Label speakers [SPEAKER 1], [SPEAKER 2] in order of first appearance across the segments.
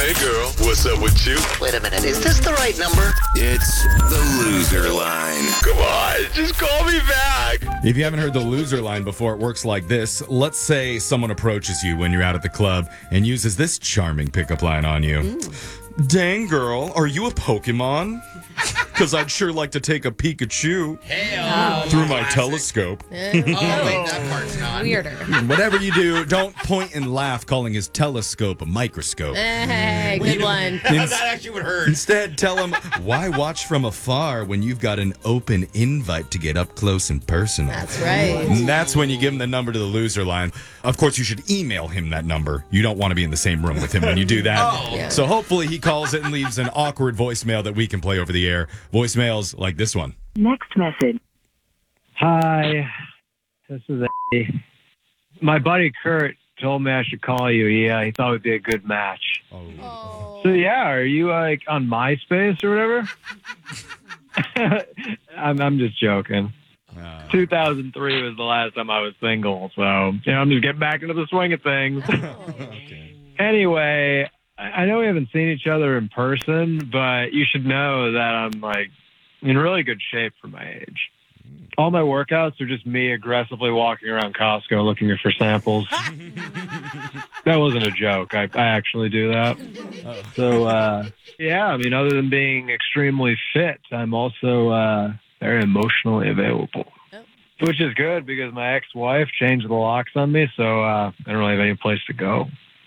[SPEAKER 1] Hey, girl, what's up with you?
[SPEAKER 2] Wait a minute, is this the right number?
[SPEAKER 1] It's the loser line. Come on, just call me back.
[SPEAKER 3] If you haven't heard the loser line before, it works like this. Let's say someone approaches you when you're out at the club and uses this charming pickup line on you. Dang, girl, are you a Pokemon? Because I'd sure like to take a Pikachu through my telescope.
[SPEAKER 4] Wait, that part's not.
[SPEAKER 5] Weirder.
[SPEAKER 3] Whatever you do, don't point and laugh calling his telescope a microscope.
[SPEAKER 5] Hey, good one.
[SPEAKER 4] That actually would hurt.
[SPEAKER 3] Instead, tell him, why watch from afar when you've got an open invite to get up close and personal?
[SPEAKER 5] That's right.
[SPEAKER 3] And that's when you give him the number to the loser line. Of course, you should email him that number. You don't want to be in the same room with him when you do that.
[SPEAKER 5] Yeah.
[SPEAKER 3] So hopefully he calls it and leaves an awkward voicemail that we can play over the air. Voicemails like this one.
[SPEAKER 6] Next message.
[SPEAKER 7] Hi, this is Eddie. My buddy Kurt told me I should call you. He thought it would be a good match.
[SPEAKER 5] Oh.
[SPEAKER 7] So yeah, are you like on MySpace or whatever? I'm just joking. 2003 was the last time I was single, so I'm just getting back into the swing of things.
[SPEAKER 3] Okay.
[SPEAKER 7] Anyway, I know we haven't seen each other in person, but you should know that I'm like in really good shape for my age. All my workouts are just me aggressively walking around Costco looking for samples. That wasn't a joke. I actually do that. So, other than being extremely fit, I'm also very emotionally available. Which is good because my ex-wife changed the locks on me, so I don't really have any place to go.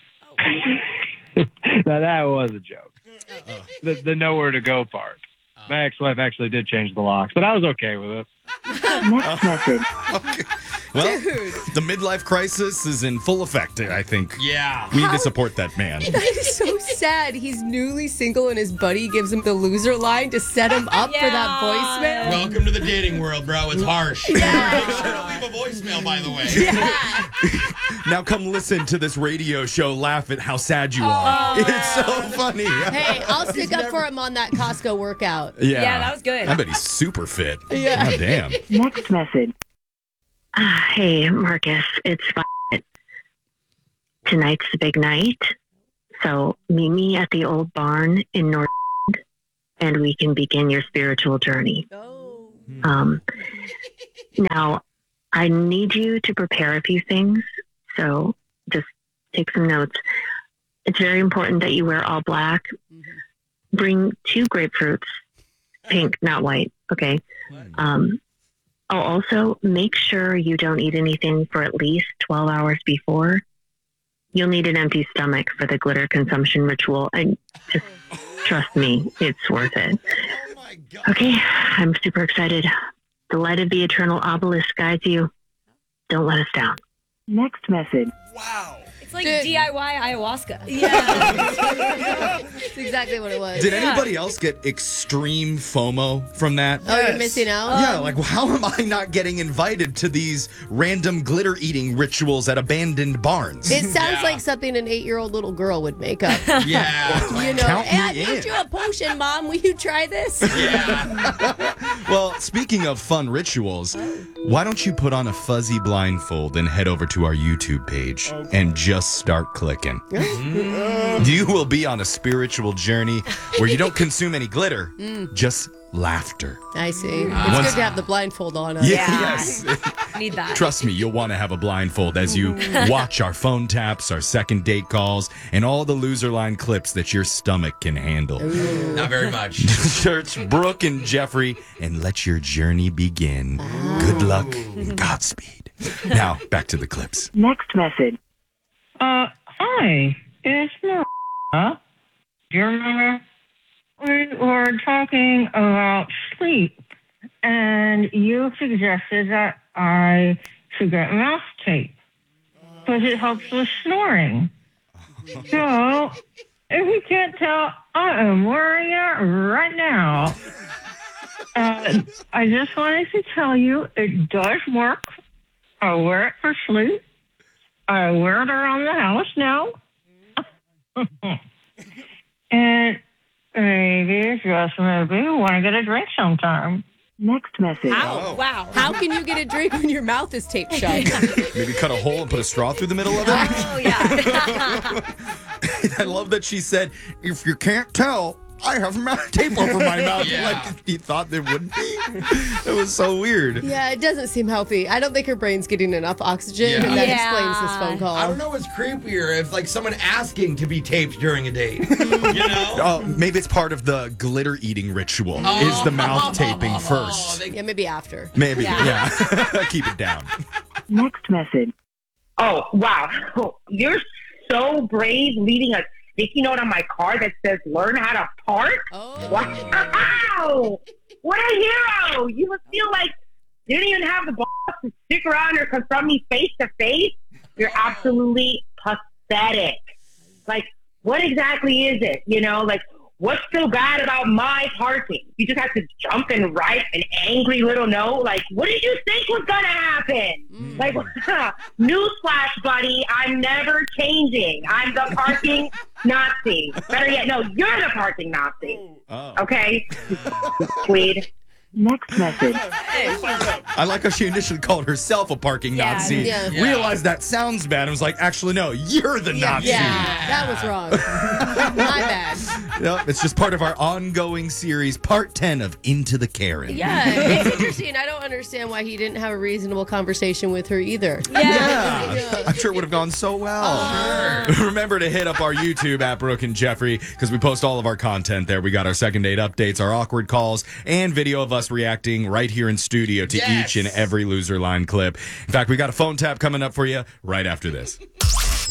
[SPEAKER 7] Now, that was a joke. The nowhere to go part. My ex-wife actually did change the locks, but I was okay with it.
[SPEAKER 6] Next message.
[SPEAKER 3] Okay. Well, the midlife crisis is in full effect, I think.
[SPEAKER 4] Yeah.
[SPEAKER 3] We need to support that man.
[SPEAKER 5] That is so sad. He's newly single and his buddy gives him the loser line to set him up for that voicemail.
[SPEAKER 4] Welcome to the dating world, bro. It's harsh.
[SPEAKER 5] Yeah.
[SPEAKER 4] Make sure to leave a voicemail, by the way.
[SPEAKER 5] Yeah.
[SPEAKER 3] Now come listen to this radio show, laugh at how sad you are. It's so funny.
[SPEAKER 5] Hey, I'll stick up for him on that Costco workout.
[SPEAKER 3] Yeah,
[SPEAKER 8] that was good.
[SPEAKER 3] I bet he's super fit.
[SPEAKER 5] Yeah.
[SPEAKER 3] God damn.
[SPEAKER 6] Next message.
[SPEAKER 9] Hey, Marcus, it's Violet. Tonight's the big night, so meet me at the old barn in North, and we can begin your spiritual journey.
[SPEAKER 5] Oh.
[SPEAKER 9] Now, I need you to prepare a few things, so just take some notes. It's very important that you wear all black. Bring 2 grapefruits, pink, not white, okay? I'll also make sure you don't eat anything for at least 12 hours before. You'll need an empty stomach for the glitter consumption ritual, and just trust me, it's worth it.
[SPEAKER 4] Oh, my God.
[SPEAKER 9] Okay, I'm super excited. The light of the eternal obelisk guides you. Don't let us down.
[SPEAKER 6] Next message.
[SPEAKER 4] Wow.
[SPEAKER 8] It's like DIY ayahuasca.
[SPEAKER 5] Yeah. That's exactly what it was.
[SPEAKER 3] Did anybody else get extreme FOMO from that?
[SPEAKER 5] Oh, you're missing out?
[SPEAKER 3] Yeah, like how am I not getting invited to these random glitter eating rituals at abandoned barns?
[SPEAKER 5] It sounds like something an 8-year-old little girl would make up.
[SPEAKER 4] Yeah.
[SPEAKER 5] You know,
[SPEAKER 3] Count
[SPEAKER 5] hey, I
[SPEAKER 3] me
[SPEAKER 5] made
[SPEAKER 3] in.
[SPEAKER 5] you a potion, Mom. Will you try this?
[SPEAKER 3] Well, speaking of fun rituals, why don't you put on a fuzzy blindfold and head over to our YouTube page and just start clicking. You will be on a spiritual journey where you don't consume any glitter, just laughter.
[SPEAKER 5] I see. It's
[SPEAKER 3] Once-
[SPEAKER 5] good to have the blindfold on.
[SPEAKER 3] Yes.
[SPEAKER 8] Need that.
[SPEAKER 3] Trust me, you'll want to have a blindfold as you watch our phone taps, our second date calls, and all the loser line clips that your stomach can handle.
[SPEAKER 4] Not very much.
[SPEAKER 3] Search Brooke and Jeffrey and let your journey begin. Good luck and Godspeed. Now, back to the clips.
[SPEAKER 6] Next message.
[SPEAKER 10] Hi, it's Maria. Do you remember we were talking about sleep, and you suggested that I should get mouth tape because it helps with snoring. So, if you can't tell, I am wearing it right now. I just wanted to tell you it does work. I wear it for sleep. I wear it around the house now. And maybe, just maybe, we want to get a drink sometime.
[SPEAKER 6] Next message.
[SPEAKER 8] Ow, wow.
[SPEAKER 5] How can you get a drink when your mouth is taped shut?
[SPEAKER 3] Maybe cut a hole and put a straw through the middle of it?
[SPEAKER 8] Oh, yeah.
[SPEAKER 3] I love that she said, if you can't tell, I have tape over my mouth.
[SPEAKER 4] Yeah.
[SPEAKER 3] Like he thought there wouldn't be. It was so weird.
[SPEAKER 5] Yeah, it doesn't seem healthy. I don't think her brain's getting enough oxygen,
[SPEAKER 4] Yeah.
[SPEAKER 5] and that
[SPEAKER 8] Yeah.
[SPEAKER 5] explains this phone call.
[SPEAKER 4] I don't know what's creepier if like someone asking to be taped during a date. You know?
[SPEAKER 3] Oh, maybe it's part of the glitter eating ritual. Is the mouth taping first?
[SPEAKER 5] Yeah, maybe after.
[SPEAKER 3] Maybe. Yeah. Keep it down.
[SPEAKER 6] Next message.
[SPEAKER 10] Oh, wow. You're so brave leaving a sticky note on my car that says learn how to park.
[SPEAKER 5] Oh.
[SPEAKER 10] Wow. What a hero. You must feel like you didn't even have the balls to stick around or confront me face to face. You're absolutely pathetic. Like, what exactly is it? You know, like, what's so bad about my parking? You just have to jump and write an angry little note? Like, what did you think was going to happen? Like, newsflash, buddy, I'm never changing. I'm the parking Nazi. Better yet, no, you're the parking Nazi.
[SPEAKER 3] Oh.
[SPEAKER 10] Okay? Tweed.
[SPEAKER 6] Next message.
[SPEAKER 3] I like how she initially called herself a parking
[SPEAKER 8] Yeah.
[SPEAKER 3] Nazi.
[SPEAKER 5] Yeah.
[SPEAKER 3] Realized that sounds bad and was like, actually, no, you're the Nazi.
[SPEAKER 5] Yeah, that was wrong. My bad.
[SPEAKER 3] Yep, it's just part of our ongoing series, part 10 of Into the Karen.
[SPEAKER 5] Yeah, it's interesting. I don't understand why he didn't have a reasonable conversation with her either.
[SPEAKER 3] Yeah. I'm sure it would have gone so well. Remember to hit up our YouTube at Brooke and Jeffrey because we post all of our content there. We got our second date updates, our awkward calls, and video of us reacting right here in studio to
[SPEAKER 4] Yes.
[SPEAKER 3] each and every Loser Line clip. In fact, we got a phone tap coming up for you right after this.